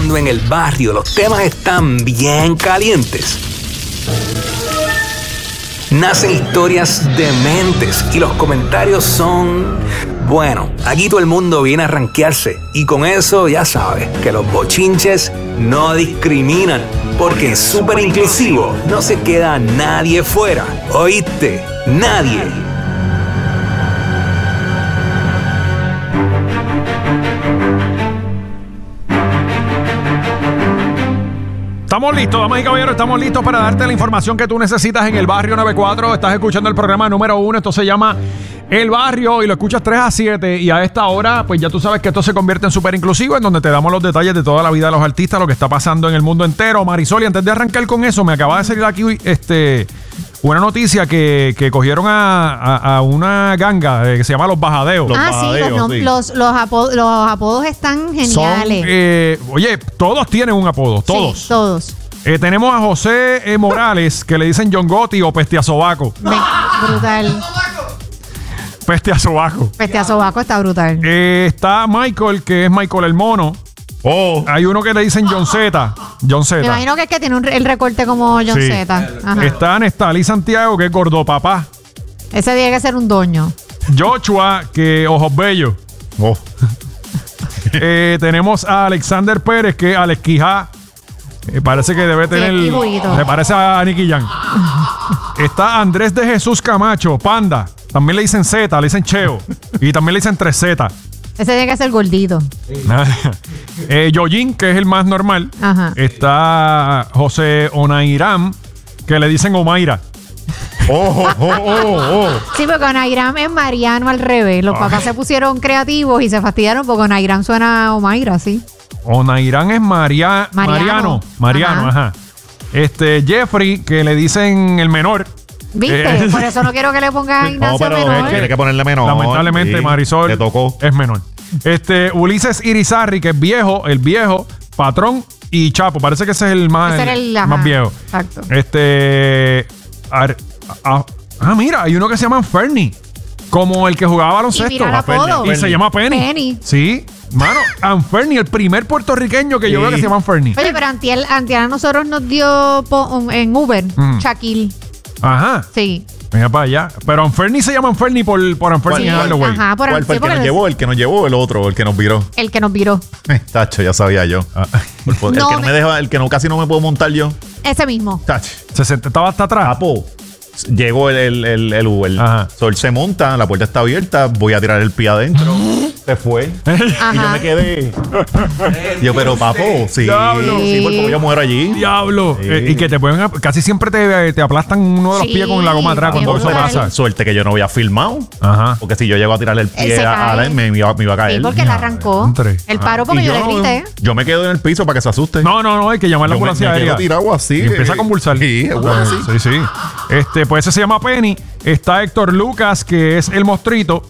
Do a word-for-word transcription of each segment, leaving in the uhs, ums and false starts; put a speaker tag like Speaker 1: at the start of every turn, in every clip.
Speaker 1: cuando en el barrio los temas están bien calientes, nacen historias dementes y los comentarios son... Bueno, aquí todo el mundo viene a rankearse y con eso ya sabes que los bochinches no discriminan, porque en Súper Inclusivo no se queda nadie fuera. ¿Oíste? Nadie.
Speaker 2: Estamos listos, damas y caballeros, estamos listos para darte la información que tú necesitas en el Barrio noventa y cuatro. Estás escuchando el programa número uno, esto se llama El Barrio y lo escuchas tres a siete, y a esta hora pues ya tú sabes que esto se convierte en Súper Inclusivo, en donde te damos los detalles de toda la vida de los artistas, lo que está pasando en el mundo entero. Marisol, y antes de arrancar con eso, me acaba de salir aquí este una noticia que, que cogieron a, a, a una ganga eh, que se llama Los Bajadeos.
Speaker 3: Ah,
Speaker 2: los
Speaker 3: sí,
Speaker 2: bajadeos,
Speaker 3: los,
Speaker 2: sí.
Speaker 3: los, los, apodos, los apodos están geniales.
Speaker 2: Son, eh, oye, todos tienen un apodo, todos.
Speaker 3: Sí, todos.
Speaker 2: Eh, tenemos a José eh, Morales, que le dicen John Gotti o Peste a Sobaco.
Speaker 3: Me, brutal.
Speaker 2: Peste a Sobaco.
Speaker 3: Peste a Sobaco está brutal.
Speaker 2: Eh, está Michael, que es Michael el Mono.
Speaker 4: Oh.
Speaker 2: Hay uno que le dicen John Z. John Z.
Speaker 3: Me imagino que es que tiene un, el recorte como John
Speaker 2: Sí.
Speaker 3: Z. Ajá.
Speaker 2: Está Nestalí Santiago, que es Gordo Papá.
Speaker 3: Ese tiene que ser un doño.
Speaker 2: Joshua, que Ojos Bellos.
Speaker 4: Oh.
Speaker 2: Eh, tenemos a Alexander Pérez, que es Alex Quijá. Eh, parece que debe tener.
Speaker 3: Sí, juguito.
Speaker 2: Le parece a Nicky Jam. Está Andrés de Jesús Camacho, Panda. También le dicen Z, le dicen Cheo. Y también le dicen tres Z.
Speaker 3: Ese tiene que ser gordito.
Speaker 2: eh, Yoyin, que es el más normal.
Speaker 3: Ajá.
Speaker 2: Está José Onairam, que le dicen Omaira.
Speaker 4: Oh, oh, oh, oh.
Speaker 3: Sí, porque Onairam es Mariano al revés. Los papás se pusieron creativos y se fastidiaron porque Onairam suena a Omaira, sí.
Speaker 2: Onairam es Maria,
Speaker 3: Mariano.
Speaker 2: Mariano. Mariano, ajá.
Speaker 3: Ajá.
Speaker 2: Este, Jeffrey, que le dicen el menor.
Speaker 3: ¿Viste?
Speaker 2: Eh,
Speaker 3: Por eso no quiero que le pongan a
Speaker 4: No,
Speaker 3: Ignacio
Speaker 4: pero
Speaker 3: menor.
Speaker 4: es que tiene que ponerle menor.
Speaker 2: Lamentablemente,
Speaker 4: Sí,
Speaker 2: Marisol
Speaker 4: le tocó.
Speaker 2: es menor. Este, Ulises Irizarry, que es viejo, el viejo, Patrón y Chapo. Parece que ese es el más,
Speaker 3: Ese era el-
Speaker 2: más
Speaker 3: ajá,
Speaker 2: viejo.
Speaker 3: exacto.
Speaker 2: Este. ar- ah, ah, mira, hay uno que se llama Fernie, como el que jugaba baloncesto.
Speaker 3: Y mira el apodo.
Speaker 2: Y se llama Penny.
Speaker 3: Penny.
Speaker 2: Sí, mano, Anferni, el primer puertorriqueño que yo
Speaker 4: Sí.
Speaker 2: veo que se llama Anferni.
Speaker 3: Oye, pero antier, antier a nosotros nos dio po- en Uber,
Speaker 2: Mm.
Speaker 3: Shaquille.
Speaker 2: Ajá.
Speaker 3: Sí.
Speaker 2: Mira para allá. Pero Anferni se llama Anferni por, por Anferni
Speaker 4: ¿Cuál?
Speaker 2: Hardaway.
Speaker 3: Ajá, por
Speaker 4: ¿Cuál fue el
Speaker 3: sí,
Speaker 4: que nos
Speaker 3: porque
Speaker 4: llevó? ¿El que nos llevó o el otro? ¿El que nos viró?
Speaker 3: el que nos viró.
Speaker 4: Eh, tacho, ya sabía yo.
Speaker 2: Ah,
Speaker 4: Por favor,
Speaker 3: No
Speaker 4: el que no
Speaker 3: me-
Speaker 4: me deja, el que no casi no me puedo montar yo.
Speaker 3: Ese mismo.
Speaker 4: Tacho.
Speaker 2: se sent- estaba hasta atrás.
Speaker 4: Papo, llegó el, el, el, el Uber.
Speaker 2: Ajá.
Speaker 4: So, él se monta, la puerta está abierta, voy a tirar el pie adentro. Se fue.
Speaker 3: Ajá.
Speaker 4: Y yo me quedé. yo, pero papo, sí.
Speaker 2: Diablo.
Speaker 4: Sí, porque yo muero allí.
Speaker 2: Diablo.
Speaker 4: Sí.
Speaker 2: Eh, y que te pueden. ap- Casi siempre te, te aplastan uno de los
Speaker 3: Sí,
Speaker 2: pies con la goma atrás
Speaker 3: bien
Speaker 2: cuando eso
Speaker 3: brutal.
Speaker 2: pasa.
Speaker 4: Suerte que yo no había filmado.
Speaker 2: Ajá.
Speaker 4: Porque si yo llego a tirarle el
Speaker 3: Él
Speaker 4: pie
Speaker 3: se
Speaker 4: a
Speaker 3: cae.
Speaker 4: Alan, me, me iba, me iba a caer.
Speaker 3: Sí, porque él arrancó.
Speaker 2: Entre.
Speaker 3: El paro porque
Speaker 4: Y
Speaker 3: yo, le
Speaker 4: no-
Speaker 3: grité.
Speaker 4: Yo me quedo en el piso para que se asuste.
Speaker 2: No, no, no, hay que llamar a la
Speaker 4: Yo me,
Speaker 2: ambulancia
Speaker 4: me quedo
Speaker 2: aérea.
Speaker 4: tirado así.
Speaker 2: Y empieza a convulsar.
Speaker 4: Sí, seguro
Speaker 2: Ah,
Speaker 4: que sí.
Speaker 2: sí, sí. Este, pues ese se llama Penny. Está Héctor Lucas, que es el mostrito.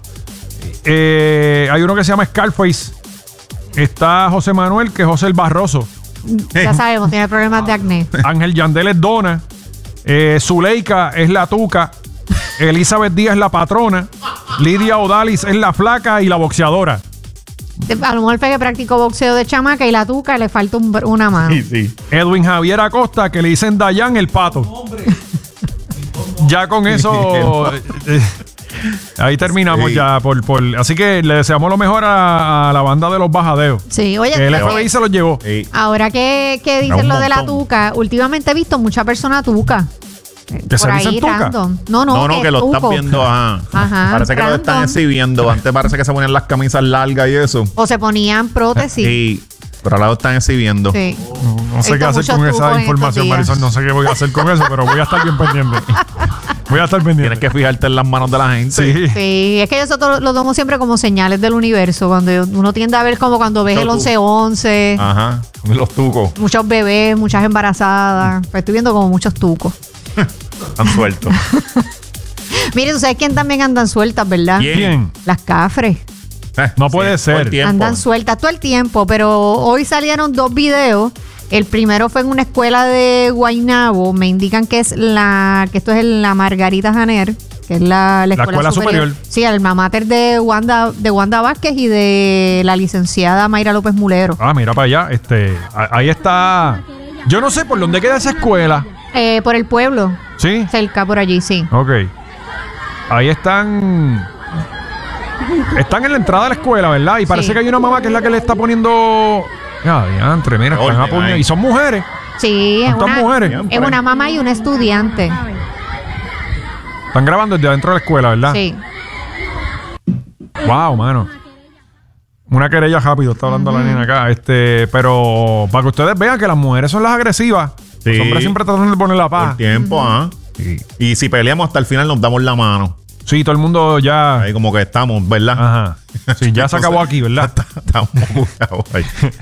Speaker 2: Eh, hay uno que se llama Scarface. Está José Manuel, que es José el Barroso.
Speaker 3: Ya sabemos, tiene problemas de acné.
Speaker 2: Ángel Yandel es Dona. Eh, Zuleika es la Tuca. Elizabeth Díaz es la patrona. Lidia Odalis es la flaca y la boxeadora.
Speaker 3: A lo mejor fue que practicó boxeo de chamaca y la tuca le falta un br- una mano.
Speaker 4: Sí, sí.
Speaker 2: Edwin Javier Acosta, que le dicen Dayan el pato. Ya con eso. eh, ahí terminamos
Speaker 4: Sí.
Speaker 2: ya. Por, por, así que le deseamos lo mejor a, a la banda de los bajadeos.
Speaker 3: Sí, oye,
Speaker 2: El
Speaker 3: eh,
Speaker 2: F B I se los llevó.
Speaker 4: Sí.
Speaker 3: ahora que, que
Speaker 4: un
Speaker 3: dicen lo de la
Speaker 4: montón.
Speaker 3: tuca, últimamente he visto mucha persona tuca. Eh,
Speaker 2: ¿Que se
Speaker 3: Por
Speaker 2: dicen
Speaker 3: ahí
Speaker 2: tuca?
Speaker 3: random. No, no,
Speaker 4: No, no, que lo
Speaker 3: tuco.
Speaker 4: están viendo. Ajá.
Speaker 3: Ajá,
Speaker 4: Parece que lo están
Speaker 3: random.
Speaker 4: exhibiendo. Antes parece que se ponían las camisas largas y eso.
Speaker 3: O se ponían prótesis.
Speaker 4: Sí. Pero ahora lo están exhibiendo.
Speaker 3: Sí.
Speaker 2: No sé
Speaker 3: He
Speaker 2: qué
Speaker 3: visto
Speaker 2: hacer con
Speaker 3: muchos
Speaker 2: esa
Speaker 3: tucos en
Speaker 2: información,
Speaker 3: estos días.
Speaker 2: Marisol. No sé qué voy a hacer con eso, pero voy a estar bien pendiente. Voy a estar pendiente.
Speaker 4: Tienes que fijarte en las manos de la gente.
Speaker 2: Sí.
Speaker 3: Sí, es que eso to- lo tomo siempre como señales del universo. Cuando uno tiende a ver como cuando ves
Speaker 4: Mucho
Speaker 3: el
Speaker 4: tu-
Speaker 3: once once,
Speaker 4: Ajá. Los tucos.
Speaker 3: muchos bebés, muchas embarazadas. Pues estoy viendo como muchos tucos.
Speaker 4: Están sueltos.
Speaker 3: Miren, ¿tú sabes quién también andan sueltas, verdad?
Speaker 4: ¿Quién?
Speaker 2: Bien.
Speaker 3: Las cafres.
Speaker 4: Eh,
Speaker 2: No puede ser.
Speaker 4: todo el tiempo.
Speaker 3: Andan sueltas todo el tiempo, pero hoy salieron dos videos. El primero fue en una escuela de Guaynabo. Me indican que es la, que esto es en la Margarita Janer. que es la, la,
Speaker 2: La
Speaker 3: escuela,
Speaker 2: escuela
Speaker 3: superior.
Speaker 2: superior.
Speaker 3: Sí, el alma mater de Wanda, de Wanda Vázquez y de la licenciada Mayra López Mulero.
Speaker 2: Ah, mira para allá. Este, a- ahí está. Yo no sé por dónde queda esa escuela.
Speaker 3: Eh, por el pueblo,
Speaker 2: ¿Sí?
Speaker 3: cerca por allí, sí.
Speaker 2: Ok. Ahí están. Están en la entrada de la escuela, ¿verdad? Y parece
Speaker 3: Sí.
Speaker 2: que hay una mamá que es la que le está poniendo. Ya, diantre, mira, están
Speaker 4: Orden
Speaker 2: a puño-
Speaker 4: ahí.
Speaker 2: Y son mujeres.
Speaker 3: Sí, es
Speaker 2: ¿Cuántas
Speaker 3: una,
Speaker 2: mujeres?
Speaker 3: es una mamá y una estudiante.
Speaker 2: Están grabando desde adentro de la escuela, ¿verdad?
Speaker 3: Sí.
Speaker 2: Wow, mano. Una querella rápido, está hablando la nena acá. Este, pero para que ustedes vean que las mujeres son las agresivas. Los
Speaker 4: Sí.
Speaker 2: hombres siempre tratan de poner la
Speaker 4: Por
Speaker 2: paz.
Speaker 4: tiempo, ¿ah?
Speaker 2: Sí.
Speaker 4: Y si peleamos hasta el final nos damos la mano.
Speaker 2: Sí, todo el mundo ya.
Speaker 4: Ahí como que estamos, ¿verdad?
Speaker 2: Ajá. Sí, ya se acabó aquí, ¿verdad?
Speaker 4: Estamos bugueados ahí.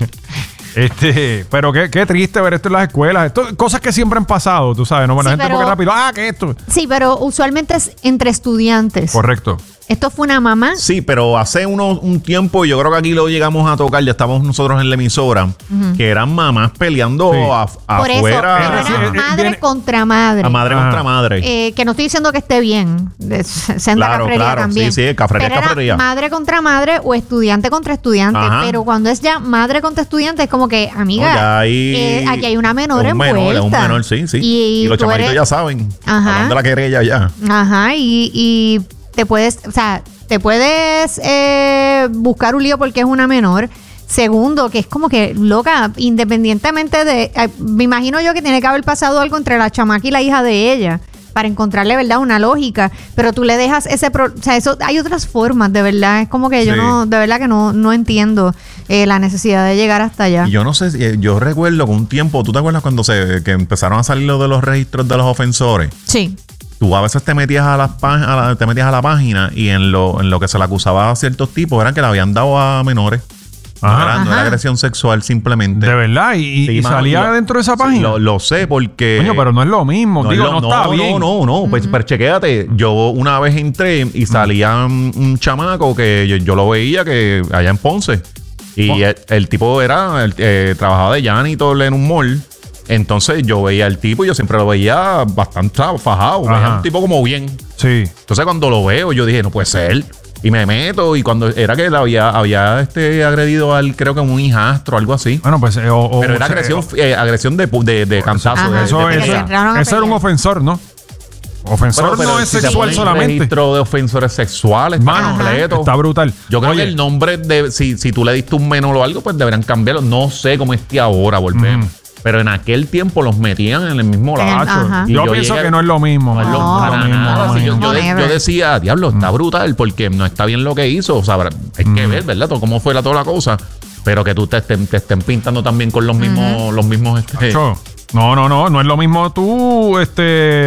Speaker 2: Este, pero qué, qué triste ver esto en las escuelas. Esto, cosas que siempre han pasado, tú sabes, ¿no? Bueno,
Speaker 3: Sí,
Speaker 2: la gente
Speaker 3: pero-
Speaker 2: porque rápido, ah, que esto.
Speaker 3: Sí, pero usualmente es entre estudiantes.
Speaker 2: Correcto.
Speaker 3: Esto fue una mamá.
Speaker 4: Sí, pero hace uno, un tiempo, yo creo que aquí lo llegamos a tocar, ya estábamos nosotros en la emisora, que eran mamás peleando
Speaker 2: Sí.
Speaker 4: a-
Speaker 3: Por eso,
Speaker 4: afuera.
Speaker 3: pero
Speaker 2: sí,
Speaker 3: era
Speaker 2: eh,
Speaker 3: madre
Speaker 2: viene-
Speaker 3: contra madre.
Speaker 4: A madre
Speaker 2: Ajá.
Speaker 4: contra madre.
Speaker 3: Eh, que no estoy diciendo que esté bien. De- Senda
Speaker 4: Claro,
Speaker 3: cafrería
Speaker 4: claro.
Speaker 3: también.
Speaker 4: Sí, sí, cafrería es
Speaker 3: Pero era
Speaker 4: cafrería.
Speaker 3: madre contra madre o estudiante contra estudiante.
Speaker 4: Ajá.
Speaker 3: Pero cuando es ya madre contra estudiante, es como que, amiga,
Speaker 4: No, ya ahí-
Speaker 3: eh, aquí hay una menor
Speaker 4: un
Speaker 3: envuelta.
Speaker 4: menor, es un menor, sí, sí.
Speaker 3: Y,
Speaker 4: Y, los
Speaker 3: tú
Speaker 4: chamanitos
Speaker 3: eres-
Speaker 4: ya saben.
Speaker 3: Ajá.
Speaker 4: Hablando de la querella ya.
Speaker 3: Ajá, y, y te puedes, o sea, te puedes eh, buscar un lío porque es una menor. Segundo, que es como que, loca, independientemente de... eh, me imagino yo que tiene que haber pasado algo entre la chamaca y la hija de ella para encontrarle, ¿verdad?, una lógica. Pero tú le dejas ese... Pro, o sea, eso hay otras formas, de verdad. Es como que yo
Speaker 4: Sí.
Speaker 3: no... De verdad que no, no entiendo eh, la necesidad de llegar hasta allá.
Speaker 4: Y yo no sé, si- eh, yo recuerdo que un tiempo, ¿tú te acuerdas cuando se que empezaron a salir lo de los registros de los ofensores?
Speaker 3: Sí.
Speaker 4: Tú a veces te metías a las pá- a la, te metías a la página y en lo, en lo que se le acusaba a ciertos tipos era que le habían dado a menores. No
Speaker 2: Ajá.
Speaker 4: era, no era
Speaker 3: Ajá.
Speaker 4: agresión sexual simplemente.
Speaker 2: De verdad. Y, y-
Speaker 4: Sí,
Speaker 2: y
Speaker 4: mano,
Speaker 2: salía
Speaker 4: lo-
Speaker 2: dentro de esa
Speaker 4: sí,
Speaker 2: página.
Speaker 4: Lo, lo sé porque...
Speaker 2: Coño, pero no es lo mismo.
Speaker 4: No,
Speaker 2: Digo,
Speaker 4: es lo-
Speaker 2: no, está bien.
Speaker 4: No, no, no. Pues, pero chequéate. Yo una vez entré y salía un, un chamaco que yo, yo lo veía que allá en Ponce. Y
Speaker 2: Oh.
Speaker 4: el, el tipo era, el, eh, trabajaba de janitor en un mall. Entonces yo veía al tipo y yo siempre lo veía bastante fajado. Veía
Speaker 2: Ajá.
Speaker 4: un tipo como bien.
Speaker 2: Sí.
Speaker 4: Entonces cuando lo veo, yo dije, no puede ser. Y me meto. Y cuando era que él había, había este agredido al, creo que un hijastro, algo así.
Speaker 2: Bueno, pues. eh, o- o-
Speaker 4: Pero era
Speaker 2: o sea,
Speaker 4: agresión, eh, agresión de, pu- de, de cantazo.
Speaker 3: Ajá.
Speaker 4: de-
Speaker 2: Eso
Speaker 4: de
Speaker 2: es.
Speaker 4: pelea.
Speaker 3: entraron a
Speaker 2: Ese era un
Speaker 3: pelear.
Speaker 2: ofensor, ¿no? Ofensor
Speaker 4: Bueno, pero
Speaker 2: no es
Speaker 4: si se
Speaker 2: sexual
Speaker 4: pone en
Speaker 2: solamente.
Speaker 4: registro de ofensores sexuales, está
Speaker 2: Mano,
Speaker 4: completo.
Speaker 2: está brutal.
Speaker 4: Yo creo
Speaker 2: Oye,
Speaker 4: que el nombre, de, si, si tú le diste un menor o algo, pues deberían cambiarlo. No sé cómo esté ahora, volvemos.
Speaker 2: Ujú.
Speaker 4: Pero en aquel tiempo los metían en el mismo
Speaker 3: En el-
Speaker 4: lacho.
Speaker 3: ajá.
Speaker 4: Y
Speaker 2: yo, pienso
Speaker 4: llegué-
Speaker 2: que no es lo mismo.
Speaker 4: no es lo-
Speaker 3: No,
Speaker 4: para
Speaker 2: lo mismo,
Speaker 4: nada.
Speaker 2: no
Speaker 4: Sí,
Speaker 2: es
Speaker 4: yo,
Speaker 2: lo
Speaker 4: yo de-
Speaker 3: mismo.
Speaker 4: yo decía, diablo, está brutal porque no está bien lo que hizo. O sea, hay que ver, ¿verdad? Todo cómo fue la, toda la cosa. Pero que tú te estén, te estén pintando también con los mismos, los mismos este,
Speaker 2: Chacho, No, no, no, no es lo mismo tú este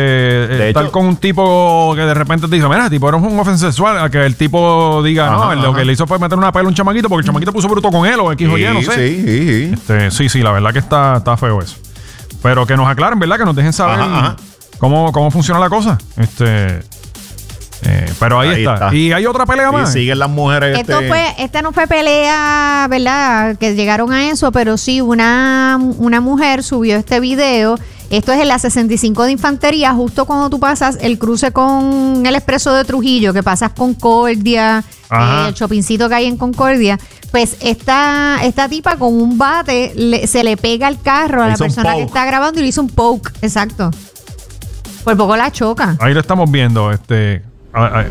Speaker 2: eh, estar
Speaker 4: hecho-
Speaker 2: con un tipo que de repente te dice, mira, tipo, eres un ofensor sexual, a que el tipo diga,
Speaker 4: Ajá,
Speaker 2: no, lo
Speaker 4: ajá.
Speaker 2: que le hizo fue meter una pela a un chamaquito porque el chamaquito puso bruto con él o X o Y, no sé.
Speaker 4: Sí, sí, sí.
Speaker 2: Este, sí, sí, la verdad que está, está feo eso. Pero que nos aclaren, ¿verdad? Que nos dejen saber
Speaker 4: Ajá, ajá.
Speaker 2: Cómo, cómo funciona la cosa. Este, eh, pero ahí,
Speaker 4: Ahí
Speaker 2: está.
Speaker 4: está.
Speaker 2: Y hay otra pelea
Speaker 4: Y
Speaker 2: más.
Speaker 4: siguen las mujeres.
Speaker 3: Esto
Speaker 4: este,
Speaker 3: fue, esta no fue pelea, ¿verdad? Que llegaron a eso, pero sí una, una mujer subió este video. Esto es en la sesenta y cinco de Infantería, justo cuando tú pasas el cruce con el Expreso de Trujillo, que pasas Concordia,
Speaker 2: Ajá.
Speaker 3: eh, el shoppingcito que hay en Concordia. Pues esta, esta tipa con un bate le- se le pega al carro a
Speaker 4: Le
Speaker 3: la
Speaker 4: hizo un
Speaker 3: persona que
Speaker 4: poke.
Speaker 3: está grabando y le hizo un poke, exacto. Por poco la choca.
Speaker 2: Ahí lo estamos viendo. Este, a- a-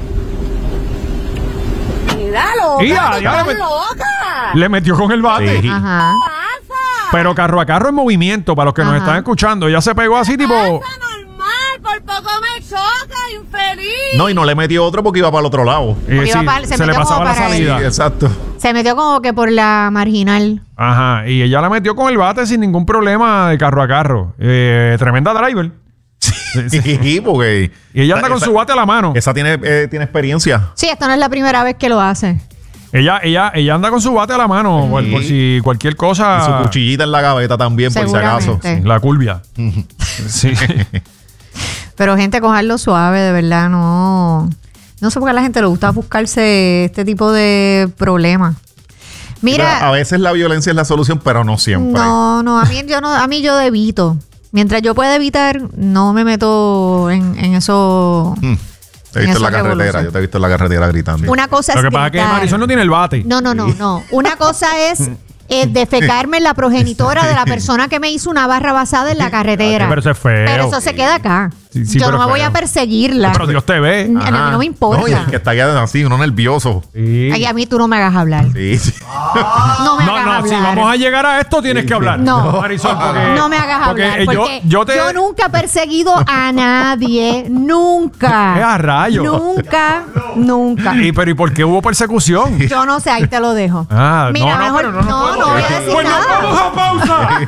Speaker 5: Mira, loca,
Speaker 2: ¡Ya,
Speaker 5: tú
Speaker 2: ya
Speaker 5: estás
Speaker 2: le met-
Speaker 5: loca.
Speaker 2: le metió con el bate.
Speaker 4: Sí.
Speaker 3: Ajá.
Speaker 5: Pasa.
Speaker 2: Pero carro a carro en movimiento, para los que nos
Speaker 3: Ajá.
Speaker 2: están escuchando. Ella se pegó así, tipo.
Speaker 5: Pasa normal, por poco me choca, infeliz.
Speaker 4: No, y no le metió otro porque iba para el otro lado.
Speaker 2: eh,
Speaker 3: Iba
Speaker 2: sí,
Speaker 3: para- se
Speaker 2: se le
Speaker 3: metió
Speaker 2: pasaba
Speaker 3: como
Speaker 2: la
Speaker 3: para
Speaker 4: Sí,
Speaker 2: salida.
Speaker 4: exacto.
Speaker 3: Se metió como que por la marginal.
Speaker 2: Ajá. Y ella la metió con el bate sin ningún problema de carro a carro. Eh, tremenda driver. Sí, sí.
Speaker 4: Sí, porque.
Speaker 2: Y ella anda con
Speaker 4: esa-
Speaker 2: su bate a la mano.
Speaker 4: Esa tiene, eh, tiene experiencia.
Speaker 3: Sí, esto no es la primera vez que lo hace.
Speaker 2: Ella, ella, ella anda con su bate a la mano. Por, por si cualquier cosa.
Speaker 4: Y su cuchillita en la gaveta también, por si acaso.
Speaker 3: Seguramente.
Speaker 2: La curvia. Sí.
Speaker 3: Pero gente, cogerlo suave, de verdad, no. No sé por qué a la gente le gusta buscarse este tipo de problemas.
Speaker 4: A
Speaker 3: Mira,
Speaker 4: veces la violencia es la solución, pero no siempre.
Speaker 3: no, no, a mí yo no, a mí yo evito. Mientras yo pueda evitar, no me meto en, en eso,
Speaker 4: Mm.
Speaker 6: Te he visto en la carretera, yo te he visto en la carretera gritando.
Speaker 3: Una cosa
Speaker 2: Lo
Speaker 3: es
Speaker 2: que pasa es que
Speaker 3: gritar.
Speaker 2: Marisol no tiene el bate.
Speaker 3: No, no, no, no. Una cosa es eh, defecarme en la progenitora de la persona que me hizo una barra basada en la carretera.
Speaker 2: Pero eso es feo.
Speaker 3: Pero eso se queda acá.
Speaker 2: Sí, sí,
Speaker 3: Yo
Speaker 2: pero
Speaker 3: no me voy
Speaker 2: feo.
Speaker 3: a perseguirla.
Speaker 2: Pero Dios te ve.
Speaker 3: A mí no me importa.
Speaker 6: No, y el que está allá así, uno nervioso.
Speaker 2: Sí.
Speaker 3: Ay, a mí tú no me hagas hablar.
Speaker 6: Sí, sí.
Speaker 3: No me
Speaker 2: No,
Speaker 3: hagas
Speaker 2: no,
Speaker 3: hablar.
Speaker 2: si vamos a llegar a esto, tienes que hablar.
Speaker 3: No.
Speaker 2: Marisol, porque,
Speaker 3: No me hagas
Speaker 2: porque,
Speaker 3: hablar.
Speaker 2: eh, yo,
Speaker 3: Porque
Speaker 2: yo te.
Speaker 3: yo nunca he perseguido a nadie.
Speaker 2: Es
Speaker 3: Nunca.
Speaker 2: a rayos.
Speaker 3: Nunca. Nunca.
Speaker 2: ¿Y, pero, ¿y por qué hubo persecución?
Speaker 3: Yo no sé, ahí te lo dejo.
Speaker 2: Ah,
Speaker 3: Mira,
Speaker 2: no, no,
Speaker 3: mejor
Speaker 2: pero no, no
Speaker 3: no,
Speaker 2: puedo.
Speaker 3: no voy a decir
Speaker 2: Pues nos
Speaker 3: nada.
Speaker 2: vamos a pausa.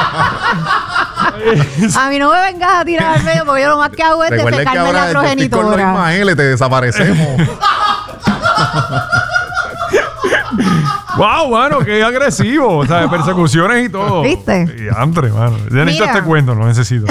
Speaker 3: A mí no me vengas a tirar al medio porque yo lo más que hago es
Speaker 6: Recuerden que
Speaker 3: defecarme en
Speaker 6: ahora
Speaker 3: la
Speaker 6: yo estoy con los
Speaker 3: progenitora.
Speaker 6: Ismaeles, te desaparecemos.
Speaker 2: Wow, mano, qué agresivo. O sea, persecuciones y todo.
Speaker 3: ¿Viste?
Speaker 2: Y Andre, mano. Ya necesito
Speaker 3: Mira.
Speaker 2: este cuento, lo necesito.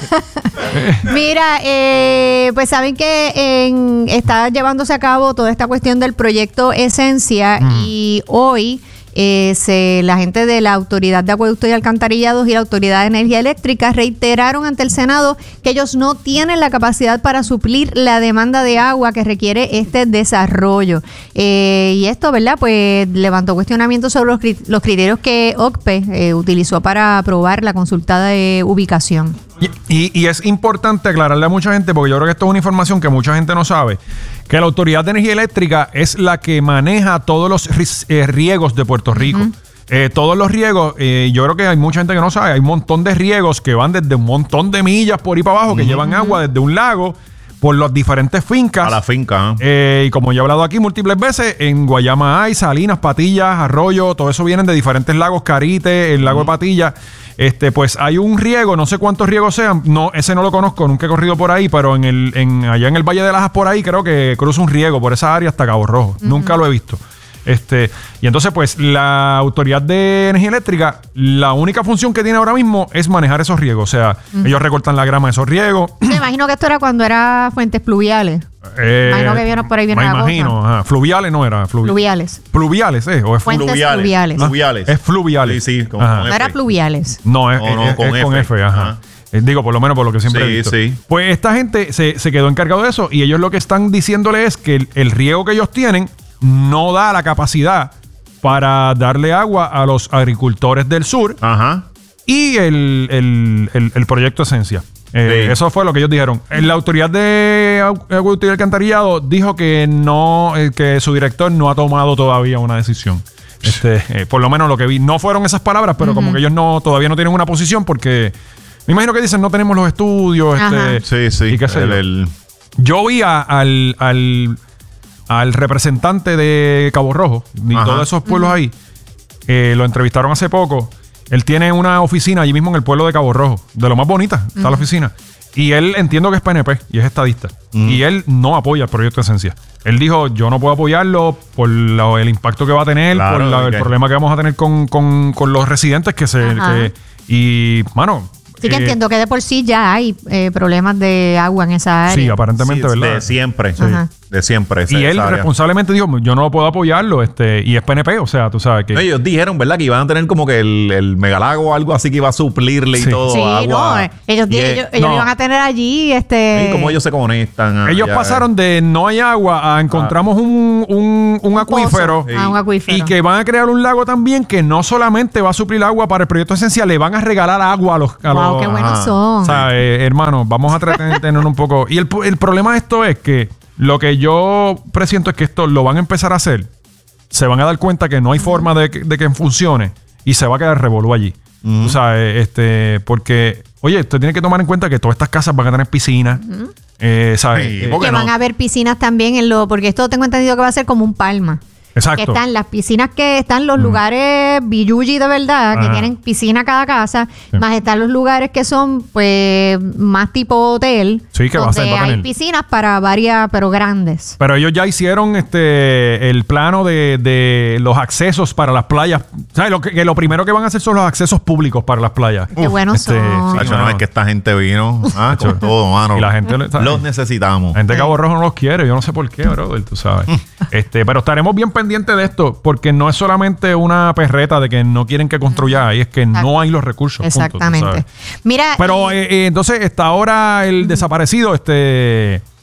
Speaker 3: Mira, eh, pues saben que en- está llevándose a cabo toda esta cuestión del proyecto Esencia y hoy eh, se, la gente de la Autoridad de Acueducto y Alcantarillados y la Autoridad de Energía Eléctrica reiteraron ante el Senado que ellos no tienen la capacidad para suplir la demanda de agua que requiere este desarrollo. Eh, y esto, ¿verdad? Pues levantó cuestionamientos sobre los, cri- los criterios que O C P E eh, utilizó para aprobar la consulta de ubicación.
Speaker 2: Y, y- y es importante aclararle a mucha gente, porque yo creo que esto es una información que mucha gente no sabe, que la Autoridad de Energía Eléctrica es la que maneja todos los ris- eh, riegos de Puerto Rico. Eh, todos los riegos, eh, yo creo que hay mucha gente que no sabe, hay un montón de riegos que van desde un montón de millas por ahí para abajo, que llevan agua desde un lago por las diferentes fincas.
Speaker 6: A la finca. ¿eh?
Speaker 2: Eh, y como ya he hablado aquí múltiples veces, en Guayama hay Salinas, Patillas, Arroyo, todo eso vienen de diferentes lagos, Carite, el lago de Patillas. Este, pues hay un riego, no sé cuántos riegos sean, no, ese no lo conozco, nunca he corrido por ahí, pero en el, en, allá en el Valle de Lajas por ahí creo que cruza un riego por esa área hasta Cabo Rojo. Nunca lo he visto. Este, y entonces, pues, la Autoridad de Energía Eléctrica, la única función que tiene ahora mismo es manejar esos riegos. O sea, ellos recortan la grama de esos riegos.
Speaker 3: Me imagino que esto era cuando era fuentes pluviales.
Speaker 2: Eh,
Speaker 3: Imagino que viene por ahí viene
Speaker 2: me
Speaker 3: la cosa.
Speaker 2: imagino, ajá. Fluviales no era. fluvi-
Speaker 3: Pluviales.
Speaker 2: Pluviales, ¿eh? ¿O es
Speaker 3: Fuentes
Speaker 6: Fluviales.
Speaker 3: fluviales.
Speaker 6: Fluviales.
Speaker 2: Es fluviales.
Speaker 6: Sí, sí, con-
Speaker 2: Ajá.
Speaker 6: con
Speaker 3: No era
Speaker 6: F.
Speaker 3: pluviales.
Speaker 2: No, es,
Speaker 6: No, no,
Speaker 2: es-
Speaker 6: con
Speaker 2: es con
Speaker 6: F.
Speaker 2: F, ajá.
Speaker 6: Ajá.
Speaker 2: Eh, Digo, por lo menos por lo que siempre
Speaker 6: Sí,
Speaker 2: he visto.
Speaker 6: sí.
Speaker 2: Pues esta gente se, se quedó encargado de eso y ellos lo que están diciéndole es que el, el riego que ellos tienen no da la capacidad para darle agua a los agricultores del sur
Speaker 6: Ajá.
Speaker 2: y el, el- el- el proyecto Esencia. Eh,
Speaker 6: Sí.
Speaker 2: Eso fue lo que ellos dijeron. Eh, La autoridad de Agu- Acueducto y Alcantarillado dijo que no, eh, que su director no ha tomado todavía una decisión. Este, eh, por lo menos lo que vi, no fueron esas palabras, pero como que ellos no todavía no tienen una posición porque me imagino que dicen no tenemos los estudios.
Speaker 3: Ajá.
Speaker 2: Este,
Speaker 6: Sí, sí.
Speaker 2: y qué sé
Speaker 6: El-
Speaker 2: yo.
Speaker 6: el-
Speaker 2: Yo vi a- al, al, al representante de Cabo Rojo y
Speaker 6: Ajá.
Speaker 2: todos esos pueblos ahí. Eh, lo entrevistaron hace poco. Él tiene una oficina allí mismo en el pueblo de Cabo Rojo. De lo más bonita está la oficina. Y él entiendo que es P N P y es estadista. Y él no apoya el proyecto de Esencia. Él dijo, yo no puedo apoyarlo por la- el impacto que va a tener,
Speaker 6: Claro,
Speaker 2: por la- el
Speaker 6: ok.
Speaker 2: problema que vamos a tener con, con- con los residentes que se...
Speaker 3: Ajá.
Speaker 2: que- y, mano...
Speaker 3: Sí que
Speaker 2: eh,
Speaker 3: entiendo que de por sí ya hay eh, problemas de agua en esa área.
Speaker 2: Sí, aparentemente,
Speaker 6: sí,
Speaker 2: ¿verdad?
Speaker 6: de siempre.
Speaker 3: Ajá.
Speaker 6: De siempre. esa-
Speaker 2: Y él
Speaker 6: esa área.
Speaker 2: responsablemente dijo, yo no puedo apoyarlo, este, y es P N P, o sea, tú sabes que...
Speaker 6: No, ellos dijeron, ¿verdad? Que iban a tener como que el, el megalago o algo así que iba a suplirle
Speaker 2: Sí.
Speaker 6: y todo.
Speaker 3: Sí,
Speaker 6: agua.
Speaker 3: no, eh, ellos,
Speaker 6: Y, eh,
Speaker 3: ellos, ellos
Speaker 2: no.
Speaker 3: iban a tener allí este
Speaker 6: ¿y cómo ellos se conectan?
Speaker 2: Ellos
Speaker 6: allá?
Speaker 2: pasaron de no hay agua a encontramos un, un, un acuífero.
Speaker 3: pozo. Ah, un acuífero.
Speaker 2: Y que van a crear un lago también que no solamente va a suplir agua para el proyecto esencial, le van a regalar agua a los... A
Speaker 3: Wow,
Speaker 2: los-
Speaker 3: qué buenos
Speaker 6: ajá.
Speaker 3: son.
Speaker 2: O sea, eh, hermano, vamos a tratar de tener un poco... Y el, el problema de esto es que lo que yo presiento es que esto lo van a empezar a hacer. Se van a dar cuenta que no hay forma de que, de que funcione y se va a quedar revolú allí. O sea, eh, este, porque, oye, usted tiene que tomar en cuenta que todas estas casas van a tener piscina. eh, ¿sabes?
Speaker 6: Sí,
Speaker 2: Eh,
Speaker 6: porque
Speaker 3: que
Speaker 6: no?
Speaker 3: van a haber piscinas también en lo, porque esto tengo entendido que va a ser como un palma.
Speaker 2: Exacto.
Speaker 3: Que están las piscinas que están los lugares billuji de verdad, que
Speaker 2: Ajá.
Speaker 3: tienen piscina cada casa,
Speaker 2: Sí.
Speaker 3: más están los lugares que son pues más tipo hotel,
Speaker 2: Sí, que va a ser,
Speaker 3: donde
Speaker 2: va a
Speaker 3: hay
Speaker 2: tener.
Speaker 3: piscinas para varias, pero grandes.
Speaker 2: Pero ellos ya hicieron este el plano de, de los accesos para las playas. ¿Sabes? Lo que, que lo primero que van a hacer son los accesos públicos para las playas.
Speaker 3: Qué buenos
Speaker 2: este,
Speaker 3: son.
Speaker 2: sí,
Speaker 6: Tacho,
Speaker 2: mano.
Speaker 6: no, es que esta gente vino ah, con todo, mano.
Speaker 2: Y la gente le- ¿sabes?
Speaker 6: los necesitamos.
Speaker 2: La gente de Cabo Rojo no los quiere, yo no sé por qué, brother, tú sabes. este, pero estaremos bien pendientes de esto, porque no es solamente una perreta de que no quieren que construya ahí, es que no hay los recursos. punto, tú
Speaker 3: Exactamente.
Speaker 2: sabes.
Speaker 3: Mira,
Speaker 2: Pero
Speaker 3: y-
Speaker 2: eh, eh, entonces está ahora el desaparecido, este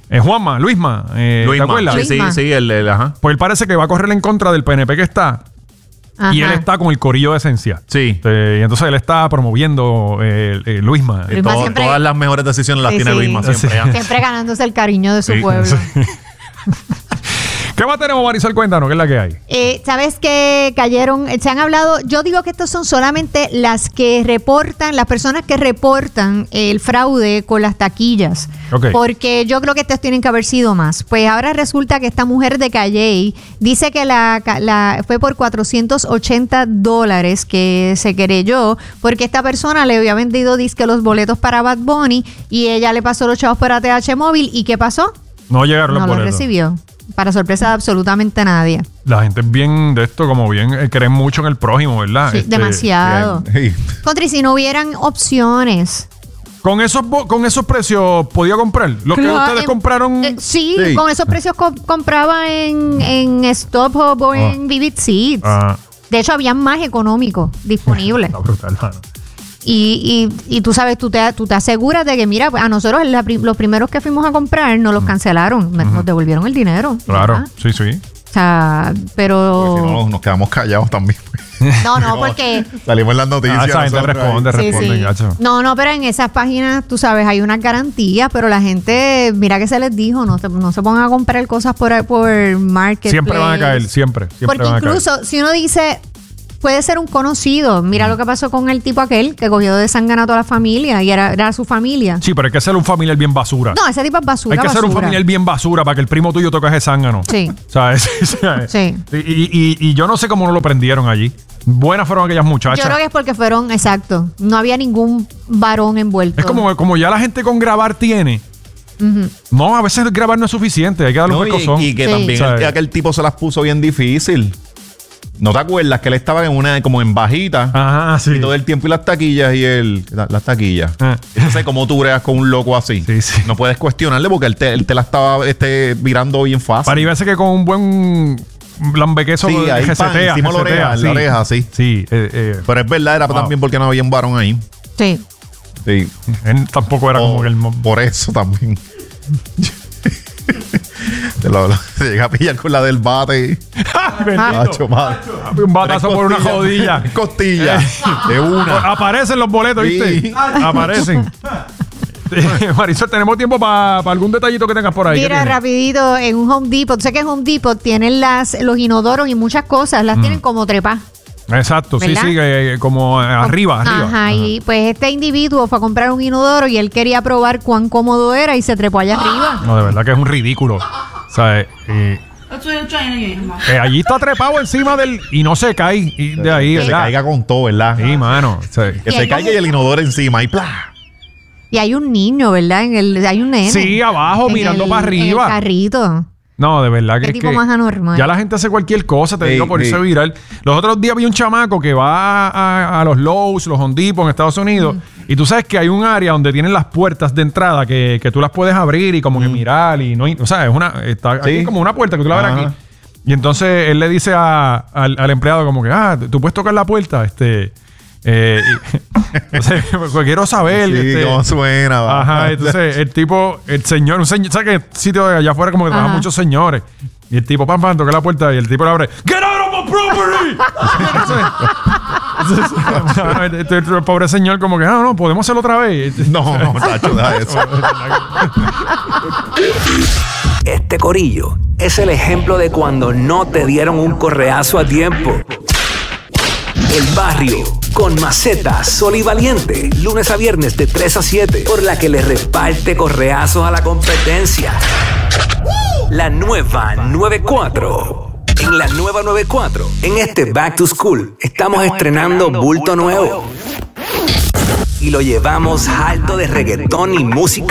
Speaker 2: Eh, Juanma, Luisma, eh,
Speaker 6: Luisma.
Speaker 2: ¿te acuerdas?
Speaker 6: Sí, sí,
Speaker 3: Luisma.
Speaker 6: sí, el, el- ajá.
Speaker 2: Pues él parece que va a correr en contra del P N P que está.
Speaker 3: Ajá.
Speaker 2: Y él está con el corillo de Esencia.
Speaker 6: Sí.
Speaker 2: Eh, y entonces él está promoviendo eh, eh, Luisma.
Speaker 3: Luisma
Speaker 6: Todo-
Speaker 3: siempre-
Speaker 6: Todas las mejores decisiones las
Speaker 3: Sí,
Speaker 6: tiene
Speaker 3: sí.
Speaker 6: Luisma siempre. ¿ah?
Speaker 3: Siempre ganándose el cariño de su
Speaker 6: Sí.
Speaker 3: pueblo.
Speaker 2: ¿Qué más tenemos, Marisol? Cuéntanos, ¿qué es la que hay?
Speaker 3: Eh, ¿Sabes que cayeron? Se han hablado, yo digo que estos son solamente las que reportan, las personas que reportan el fraude con las taquillas.
Speaker 2: Ok.
Speaker 3: Porque yo creo que estos tienen que haber sido más. Pues ahora resulta que esta mujer de Calley dice que la, la fue por cuatrocientos ochenta dólares que se querelló porque esta persona le había vendido disque los boletos para Bad Bunny y ella le pasó los chavos por A T H móvil. ¿Y qué pasó?
Speaker 2: No llegaron los
Speaker 3: No los
Speaker 2: boletos.
Speaker 3: recibió. Para sorpresa de absolutamente nadie.
Speaker 2: La gente es bien de esto, como bien, eh, creen mucho en el prójimo, ¿verdad?
Speaker 3: Sí,
Speaker 2: Este,
Speaker 3: demasiado.
Speaker 6: Bien.
Speaker 3: Contra, y si no hubieran opciones.
Speaker 2: Con esos, bo- con esos precios, ¿podía comprar? Lo que
Speaker 3: Claro,
Speaker 2: ustedes
Speaker 3: eh,
Speaker 2: compraron.
Speaker 3: eh, sí,
Speaker 6: Sí.
Speaker 3: con esos precios co- compraba en, en Stop Hub o en Vivid Seats.
Speaker 2: Ah,
Speaker 3: De hecho, había más económicos disponibles.
Speaker 2: está brutal, mano.
Speaker 3: y, y, y tú sabes, tú te, tú te aseguras de que, mira, a nosotros la pri- los primeros que fuimos a comprar nos los cancelaron. Me- Nos devolvieron el dinero.
Speaker 2: Claro,
Speaker 3: ¿verdad?
Speaker 2: sí, sí.
Speaker 3: O sea, pero...
Speaker 6: Porque si no, nos quedamos callados también.
Speaker 3: No, no, porque...
Speaker 6: Salimos en las noticias.
Speaker 2: Ah, esa gente
Speaker 6: nosotros ahí.
Speaker 2: responde,
Speaker 3: Sí,
Speaker 2: responde,
Speaker 3: sí.
Speaker 2: gacho.
Speaker 3: No, no, pero en esas páginas, tú sabes, hay unas garantías, pero la gente, mira que se les dijo, no se, no se pongan a comprar cosas por, por Marketplace.
Speaker 2: Siempre van a caer, siempre. siempre
Speaker 3: Porque
Speaker 2: van a caer.
Speaker 3: incluso si uno dice, puede ser un conocido. Mira lo que pasó con el tipo aquel que cogió de sangana a toda la familia y era, era su familia.
Speaker 2: Sí, pero hay que ser un familiar bien basura.
Speaker 3: No, ese tipo es basura.
Speaker 2: hay que ser un
Speaker 3: basura.
Speaker 2: familiar bien basura para que el primo tuyo toque ese zángano.
Speaker 3: Sí.
Speaker 2: ¿Sabes? ¿Sabes?
Speaker 3: Sí.
Speaker 2: Y, y- y yo no sé cómo no lo prendieron allí. Buenas fueron aquellas muchachas.
Speaker 3: Yo creo que es porque fueron, exacto, no había ningún varón envuelto.
Speaker 2: Es como, como ya la gente con grabar tiene.
Speaker 3: Ujú.
Speaker 2: No, a veces grabar no es suficiente. Hay que darle
Speaker 6: No,
Speaker 2: un
Speaker 6: y,
Speaker 2: pescozón.
Speaker 6: y que
Speaker 3: Sí.
Speaker 6: también
Speaker 2: ¿Sabes?
Speaker 6: el- aquel tipo se las puso bien difícil. ¿No te acuerdas que él estaba en una como en bajita?
Speaker 2: Ajá, sí.
Speaker 6: Y todo el tiempo y las taquillas y él... la- Las taquillas.
Speaker 2: Ah.
Speaker 6: No sé cómo tú bregas con un loco así.
Speaker 2: Sí, sí.
Speaker 6: No puedes cuestionarle porque él te, él te la estaba este, virando bien fácil.
Speaker 2: Para verse que con un buen lambequeso
Speaker 6: Sí,
Speaker 2: de
Speaker 6: ahí, pan,
Speaker 2: resetea,
Speaker 6: encima la
Speaker 2: resetea,
Speaker 6: oreja, en la oreja, sí.
Speaker 2: Sí, eh, eh,
Speaker 6: Pero es verdad, era
Speaker 2: Wow.
Speaker 6: también porque no había un varón ahí.
Speaker 3: Sí.
Speaker 6: Sí.
Speaker 2: él tampoco era
Speaker 6: O-
Speaker 2: como que el... mo-
Speaker 6: Por eso también. te, lo, lo- te llega a pillar con la del bate.
Speaker 2: Bendito.
Speaker 6: Macho, madre.
Speaker 2: Un batazo
Speaker 6: Tres
Speaker 2: por una
Speaker 6: costillas,
Speaker 2: jodilla.
Speaker 6: tres costillas. De una.
Speaker 2: Aparecen los boletos, ¿viste?
Speaker 6: Sí.
Speaker 2: Aparecen. Marisol, ¿tenemos tiempo para algún detallito que tengas por ahí? ¿Qué
Speaker 3: Mira,
Speaker 2: tienes?
Speaker 3: rapidito, en un Home Depot, sé que en Home Depot tienen las, los inodoros y muchas cosas, las tienen como trepas.
Speaker 2: Exacto, sí,
Speaker 3: ¿Verdad?
Speaker 2: sí, eh, como eh, arriba, arriba.
Speaker 3: Ajá, y pues este individuo fue a comprar un inodoro y él quería probar cuán cómodo era y se trepó allá arriba.
Speaker 2: No, de verdad que es un ridículo. O sea, eh, eh, eh, allí está trepado encima del... Y no se cae y de ahí,
Speaker 6: Que se
Speaker 2: ¿verdad?
Speaker 6: caiga con todo, ¿verdad?
Speaker 2: Sí, mano. O sea,
Speaker 6: Que
Speaker 3: Y
Speaker 6: se
Speaker 3: hay
Speaker 6: caiga
Speaker 3: como-
Speaker 6: y el inodoro encima y ¡plá!
Speaker 3: Y hay un niño, ¿verdad? En el, hay un nene.
Speaker 2: Sí, abajo,
Speaker 3: en
Speaker 2: mirando
Speaker 3: el-
Speaker 2: para arriba.
Speaker 3: En el carrito.
Speaker 2: no, de verdad que
Speaker 3: Qué
Speaker 2: es
Speaker 3: tipo
Speaker 2: que
Speaker 3: más anormal.
Speaker 2: ya la gente hace cualquier cosa, te
Speaker 6: Sí,
Speaker 2: digo, por
Speaker 6: sí.
Speaker 2: irse viral. Los otros días vi un chamaco que va a, a los Lowe's, los Home Depot en Estados Unidos, y tú sabes que hay un área donde tienen las puertas de entrada que, que tú las puedes abrir y como que mirar y no, hay- o sea, es una, está aquí
Speaker 6: Sí.
Speaker 2: como una puerta que tú la abres
Speaker 6: Ajá.
Speaker 2: aquí. Y entonces él le dice a- al, al empleado como que, ah, tú puedes tocar la puerta, este, eh, y- o sea, pues quiero saber.
Speaker 6: Sí,
Speaker 2: este,
Speaker 6: cómo suena. va.
Speaker 2: Ajá, entonces el tipo, el señor, un señor, ¿sabes qué sitio de allá afuera como que trabajan
Speaker 3: Ajá.
Speaker 2: muchos señores? Y el tipo, pam, pam, toca la puerta y el tipo le abre, ¡Get out of my property! Entonces, entonces, este, el pobre señor como que, ah, no, podemos hacerlo otra vez.
Speaker 6: No, no, tacho, deja eso.
Speaker 1: Este corillo es el ejemplo de cuando no te dieron un correazo a tiempo. El Barrio con Maceta, Sol y Valiente, lunes a viernes de tres a siete, por la que le reparte correazos a la competencia. La nueva noventa y cuatro. En la nueva noventa y cuatro, en este Back to School, estamos estrenando bulto nuevo. Y lo llevamos alto de reggaetón y música